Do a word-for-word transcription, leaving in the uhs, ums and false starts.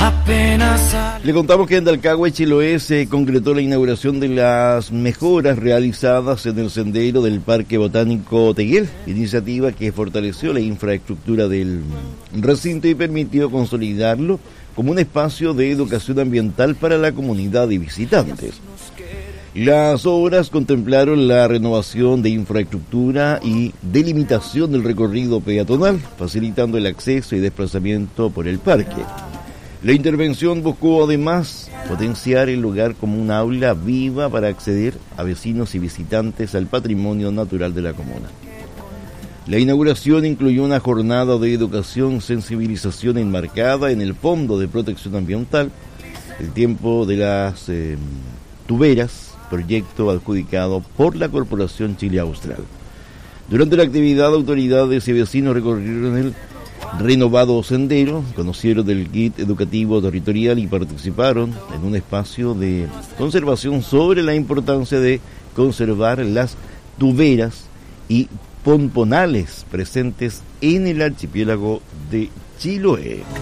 Le contamos que en Dalcahue, Chiloé, se concretó la inauguración de las mejoras realizadas en el sendero del Parque Botánico Teguel, iniciativa que fortaleció la infraestructura del recinto y permitió consolidarlo como un espacio de educación ambiental para la comunidad y visitantes. Las obras contemplaron la renovación de infraestructura y delimitación del recorrido peatonal, facilitando el acceso y desplazamiento por el parque. La intervención buscó además potenciar el lugar como un aula viva para acceder a vecinos y visitantes al patrimonio natural de la comuna. La inauguración incluyó una jornada de educación, sensibilización enmarcada en el Fondo de Protección Ambiental, el tiempo de las eh, tuberas, proyecto adjudicado por la Corporación Chile Austral. Durante la actividad, autoridades y vecinos recorrieron el renovado sendero, conocieron del kit educativo territorial y participaron en un espacio de conservación sobre la importancia de conservar las tuberas y pomponales presentes en el archipiélago de Chiloé.